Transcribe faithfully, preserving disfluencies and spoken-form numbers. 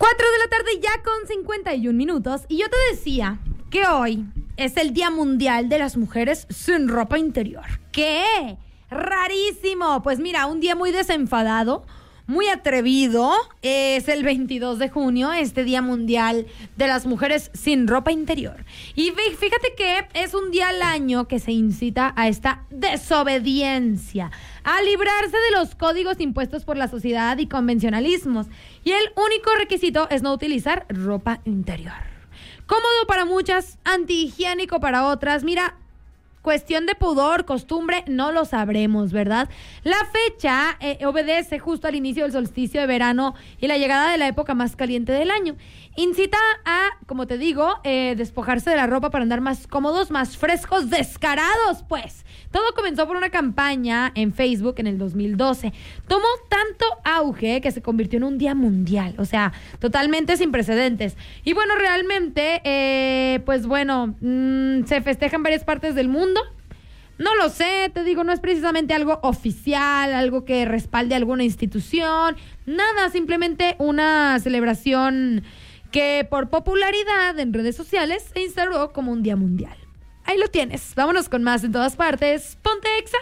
cuatro de la tarde ya con cincuenta y un minutos. Y yo te decía que hoy es el Día Mundial de las Mujeres sin ropa interior. ¿Qué? Rarísimo. Pues mira, un día muy desenfadado, muy atrevido. Es el veintidós de junio, este Día Mundial de las Mujeres sin ropa interior. Y fíjate que es un día al año que se incita a esta desobediencia, a librarse de los códigos impuestos por la sociedad y convencionalismos. Y el único requisito es no utilizar ropa interior. Cómodo para muchas, antihigiénico para otras. Mira, cuestión de pudor, costumbre, no lo sabremos, ¿verdad? La fecha eh, obedece justo al inicio del solsticio de verano y la llegada de la época más caliente del año. Incita a, como te digo, eh, despojarse de la ropa para andar más cómodos, más frescos, descarados, pues. Todo comenzó por una campaña en Facebook en el dos mil doce. Tomó tanto auge que se convirtió en un día mundial, o sea, totalmente sin precedentes. Y bueno, realmente, eh, pues bueno, mmm, se festeja en varias partes del mundo. No lo sé, te digo, no es precisamente algo oficial, algo que respalde alguna institución, nada, simplemente una celebración que por popularidad en redes sociales se instauró como un día mundial. Ahí lo tienes, vámonos con más en todas partes. Ponte Exa.